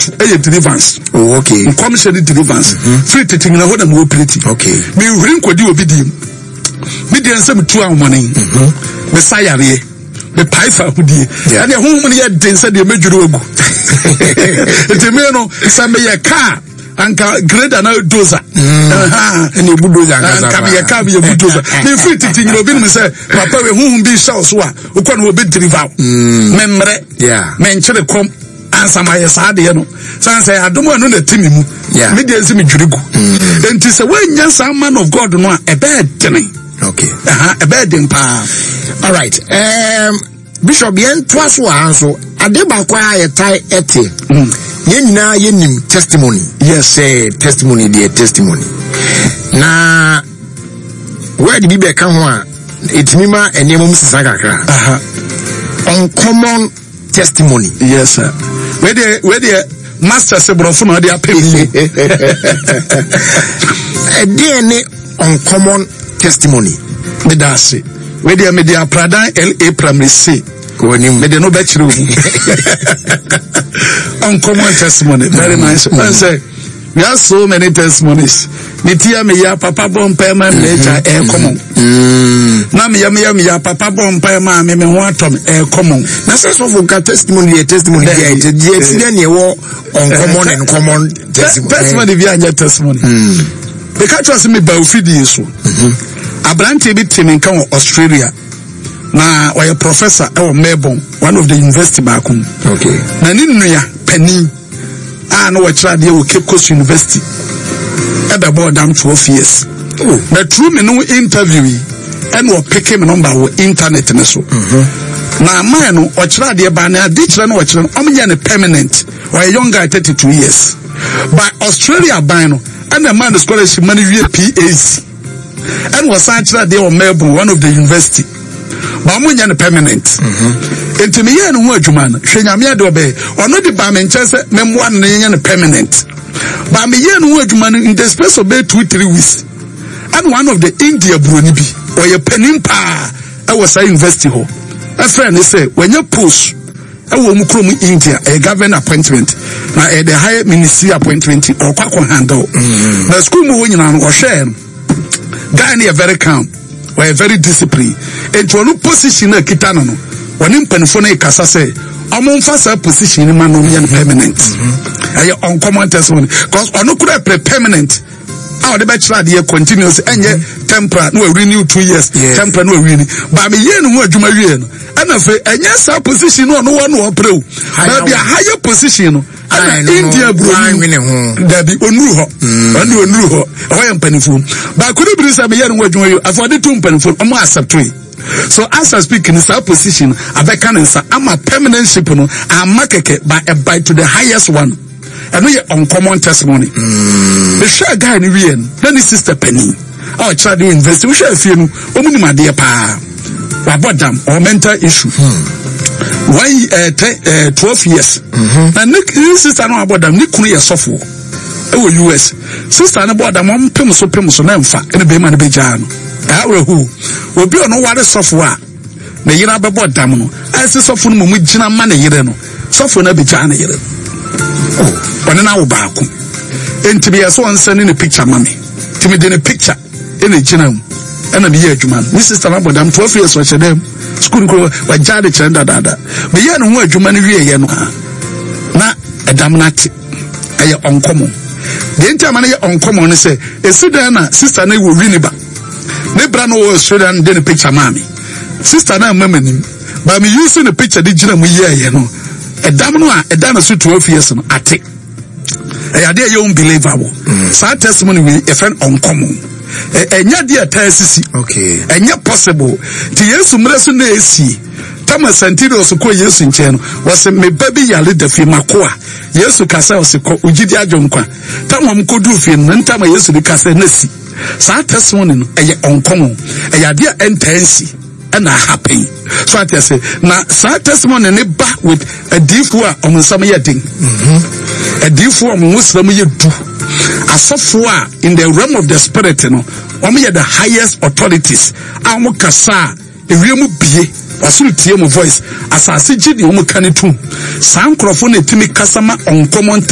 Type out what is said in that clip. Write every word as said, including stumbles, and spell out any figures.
to a deliverance. Oh, okay. Commission deliverance. Free taking a hold and more pretty. Okay. Me ring could do obedience. Median some two hour morning. Messiah. The Piper who did. And the home yet didn't say the major logo. It's a man, some a car. And greater now dozer. And you bulldozer. And come here, come here, bulldozer. The free teaching you been say, Papa, whom be shouts, who can be delivered. Memory, yeah, mention the com. Answer my side, you know. So I say, I don't want to know the team. Yeah, media is me jugo. Then to say, when you're some man of God, no, a bad thing. Okay, uh-huh, a bad thing. All right. Um, Bishop, yen twice one so I did back why I tie ete. Yen na yen testimony. Yes, say testimony, dear testimony. Na where the Bible come one, it's Mima and Yemum Sagakra. Uh-huh. Uncommon testimony. Yes, sir. Where the where the master Sebrofuna they are paying. A D N A uncommon testimony. Me that's it. Where the media Prada L A primary C. Go on him. Me no bachelor. Uncommon testimony. Very nice. I say we have so many testimonies. Nitia me ya papa bon pema nature air common. Na me ya me ya me ya papa bon pema me me ho atom air common. Na say so for testimony a testimony there it is there ne wo uncommon and common testimony. Testimony be anya testimony. They catch us me ba ofidi so. Abrante bi timi kan Australia. Na why professor e Melbourne, one of the university back home. Okay. Na ni nua pani ah no wachira de wo Cape Coast University. Ebe board am twelve years. Oh, na true me no interview and we pick him number wo internet ne so. Mhm. Na man no wachira de ba na di chira no wachira am nya ne permanent. Why young guy thirty-two years. But Australia ban no and the man scholarship money we P A C. And was actually there on Melbourne, one of the university. But I'm going permanent. Into me, and who Juman, Shenyamia Dobe, or not the Barmanchester, memoir and permanent. But me, and who Juman in the space of two, three weeks. And one of the India Brunibi, or your penimpa, I was a university hall. A friend, they say, when you push, I will move from India, a government appointment, now a the higher ministry appointment, or Quack handle. The school moving on or share. Guy near very calm, or very disciplined. And to a position a kitano, when in Penfone Casa say, I'm on fast position in Manomian permanent. I uncommon testimony, because on no could I pre permanent. Our the bachelor year continues and yet temper no renew two years, temper no renew. But me yen who do my yen. And if a yes, our position no one will pro. There be a higher position. And India Brian there be unruho. Unruho. I am peniful. But could you believe some yen who do you afford the two peniful? I'm accept three. So as I speak in this position, I can answer. I'm a permanent ship. I'm market by a bite to the highest one. And we are uncommon testimony. Mm. The share guy in the Wien, then his sister Penny. Our child invest, we share a few, only my dear pa. About them, or mental issue. Mm. One, uh, te, uh, twelve years. Mm-hmm. And Nick, sister, know about them, Nick Kuya software. Oh, U S. Sister, about them, one pemus or pemus or Nemfa, and a Bayman Bejano. Our who will be on what software. The year about them. I say software with Jina Money, you know. Software never Jana. Oh, but now back. And to be a so sending a picture, mommy. To me, then a picture in a genome. And a year, man. Missus Talabot, I'm twelve years, watch them. School go, but Jade Chanda Dada. But you know what you man, you know. Not a damnati. I am uncommon. The entire man uncommon say, a Sudana, sister, they will really back. Nebrano was Sudan, then a picture, mommy. Sister, I'm women. But me using the picture, the genome, you know. A damn a damn suit twelve years I take. A dear young believable. So testimony with a friend uncommon. A nya dear tessi. Okay. And yet possible. To yes, Mresun AC. Thomas Santido so call yes in channel was a me baby yali de Fimakoa. Yes, to Casa was a co Ujidia Jonkwa. Tamam could do fin, and Tama yes to the Casa Nessi. So testimony a uncommon. A dear intensi. And are happy. So I say, now, so testimony ne back with a deep one on some yetting. A deep one Muslim you do. A software in the realm of the spirit, you know, only the highest authorities. Amu kasa, a real be, was your voice, as I see the Omo Canitum. Some crofone timi customer uncommon